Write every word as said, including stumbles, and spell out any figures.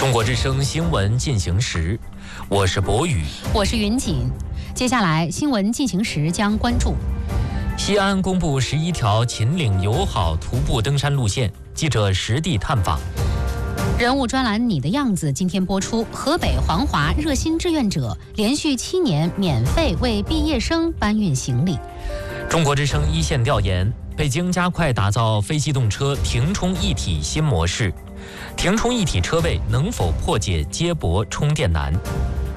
中国之声新闻进行时，我是博宇， 我是云锦。接下来新闻进行时将关注： 西安公布十一条秦岭友好徒步登山路线，记者实地探访。 人物专栏《你的样子》今天播出。河北黄华热心志愿者连续七年免费为毕业生搬运行李。 中国之声一线调研：北京加快打造非机动车停充一体新模式。停充一体车位能否破解接驳充电难？